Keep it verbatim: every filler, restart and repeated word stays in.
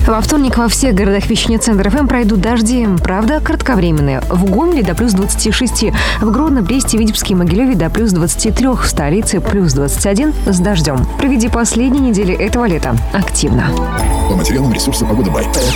Во вторник во всех городах вещания Центр эф эм пройдут дожди. Правда, кратковременные. В Гомеле до плюс двадцати шести, в Гродно, Бресте, Витебске и Могилеве до плюс двадцати трёх, в столице плюс двадцать один с дождем. Проведи последние недели этого лета активно. По материалам ресурса «Погода Бай».